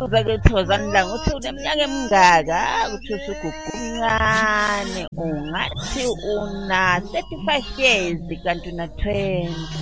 Uze-ke Thokozani Langa uthi uneminyaka emingaka, uthi usugugu omncane, ungathi una 35 years kanti una 20.